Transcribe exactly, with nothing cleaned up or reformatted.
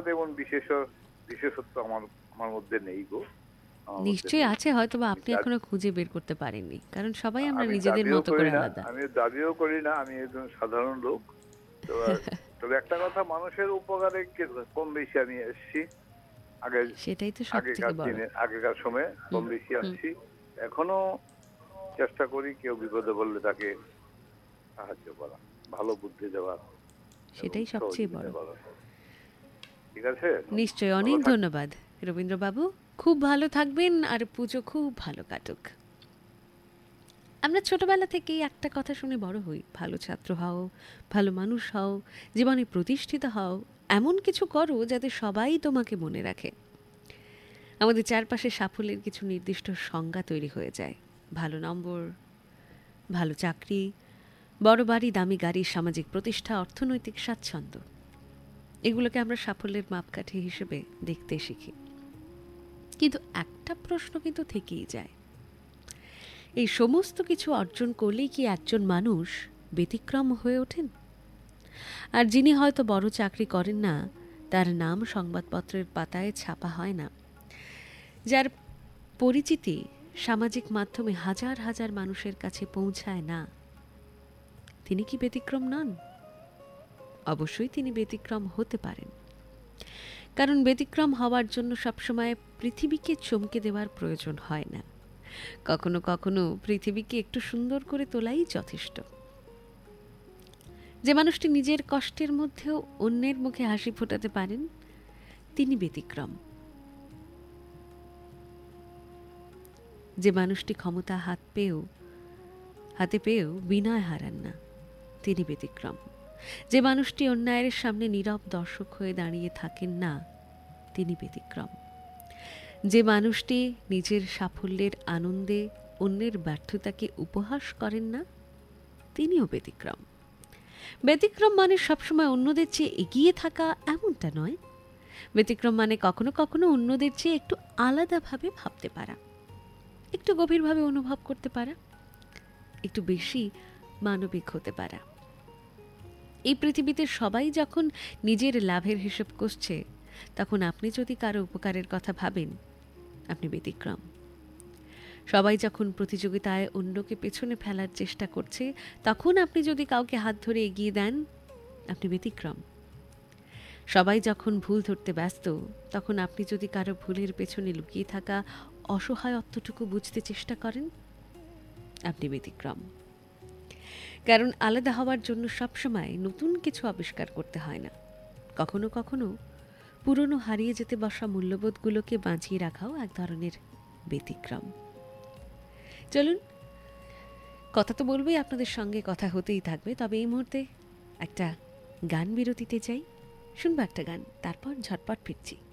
মতো এমন বিশেষ বিশেষত্ব আমার আমার মধ্যে নেই গো। নিশ্চয়ই আছে, হয়তো বা আপনি এখনো খুঁজে বের করতে পারেননি, কারণ সবাই আমরা নিজেদের মতো করে আলাদা। আমি দাবিও করি না, আমি একজন সাধারণ লোক। তবে একটা কথা, মানুষের উপকারে কম বেশি আমি এসেছি আগে, সেটাই তো সবথেকে বড়। আগেকার সময় কম বেশি আসছি, এখনো চেষ্টা করি কেউ বিপদে বললে তাকে সাহায্য করা, ভালো বুদ্ধি দেওয়া, সেটাই সবচেয়ে বড়। ঠিক আছে, নিশ্চয়ই। অনেক ধন্যবাদ রবীন্দ্রবাবু, খুব ভালো থাকবেন আর পুজো খুব ভালো কাটুক। আমরা ছোটবেলা থেকেই একটা কথা শুনে বড় হই, ভালো ছাত্র হও, ভালো মানুষ হও, জীবনে প্রতিষ্ঠিত হও, এমন কিছু করো যাতে সবাই তোমাকে মনে রাখে। আমাদের চারপাশে সাফল্যের কিছু নির্দিষ্ট সংজ্ঞা তৈরি হয়ে যায়, ভালো নম্বর, ভালো চাকরি, বড় বাড়ি, দামি গাড়ি, সামাজিক প্রতিষ্ঠা, অর্থনৈতিক স্বাচ্ছন্দ্য, এগুলোকে আমরা সাফল্যের মাপকাঠি হিসেবে দেখতে শিখি। কিন্তু একটা প্রশ্ন কিন্তু থেকেই যায়, এই সমস্ত কিছু অর্জন করলেই কি একজন মানুষ ব্যতিক্রম হয়ে ওঠেন? আর যিনি হয়তো বড় চাকরি করেন না, তার নাম সংবাদপত্রের পাতায় ছাপা হয় না, যার পরিচিতি সামাজিক মাধ্যমে হাজার হাজার মানুষের কাছে পৌঁছায় না, তিনি কি ব্যতিক্রম নন? অবশ্যই তিনি ব্যতিক্রম হতে পারেন, কারণ ব্যতিক্রম হওয়ার জন্য সবসময় পৃথিবীকে চমকে দেওয়ার প্রয়োজন হয় না। কখনো কখনো পৃথিবীকে একটু সুন্দর করে তোলাই যথেষ্ট। যে মানুষটি নিজের কষ্টের মধ্যেও অন্যের মুখে হাসি ফোটাতে পারেন, তিনি ব্যতিক্রম। যে মানুষটি ক্ষমতা হাত পেয়েও হাতে পেয়েও বিনয় হারান না, তিনি ব্যতিক্রম। যে মানুষটি অন্যায়ের সামনে নীরব দর্শক হয়ে দাঁড়িয়ে থাকেন না, তিনি ব্যতিক্রম। যে মানুষটি নিজের সাফল্যের আনন্দে অন্যের ব্যর্থতাকে উপহাস করেন না, তিনিও ব্যতিক্রম। ব্যতিক্রম মানে সবসময় অন্যদের চেয়ে এগিয়ে থাকা এমনটা নয়। ব্যতিক্রম মানে কখনো কখনো অন্যদের চেয়ে একটু আলাদাভাবে ভাবতে পারা, একটু গভীরভাবে অনুভব করতে পারা, একটু বেশি মানবিক হতে পারা। এই পৃথিবীতে সবাই যখন নিজের লাভের হিসেব কষছে, তখন আপনি যদি কারো উপকারের কথা ভাবেন, আপনি ব্যতিক্রম। সবাই যখন প্রতিযোগিতায় অন্যকে পেছনে ফেলার চেষ্টা করছে, তখন আপনি যদি কাউকে হাত ধরে এগিয়ে দেন, আপনি ব্যতিক্রম। সবাই যখন ভুল ধরতে ব্যস্ত, তখন আপনি যদি কারো ভুলের পেছনে লুকিয়ে থাকা অসহায়ত্বটুকু বুঝতে চেষ্টা করেন, আপনি ব্যতিক্রম। কারণ আলাদা হওয়ার জন্য সবসময় নতুন কিছু আবিষ্কার করতে হয় না, কখনো কখনো পুরনো হারিয়ে যেতে বসা মূল্যবোধগুলোকে বাঁচিয়ে রাখাও এক ধরনের ব্যতিক্রম। চলুন, কথা তো বলবেই, আপনাদের সঙ্গে কথা হতেই থাকবে, তবে এই মুহূর্তে একটা গান বিরতিতে যাই, শুনবো একটা গান, তারপর ঝটপট ফিরছি।